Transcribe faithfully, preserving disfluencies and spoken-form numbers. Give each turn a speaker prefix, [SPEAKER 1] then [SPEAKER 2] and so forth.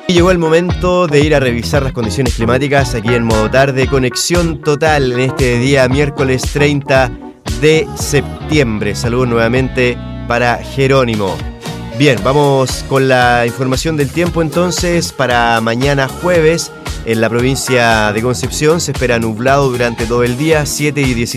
[SPEAKER 1] Y llegó el momento de ir a revisar las condiciones climáticas aquí en Modo Tarde. Conexión total en este día miércoles treinta de septiembre. Saludos nuevamente para Jerónimo. Bien, vamos con la información del tiempo entonces. Para mañana jueves en la provincia de Concepción se espera nublado durante todo el día, siete y diecisiete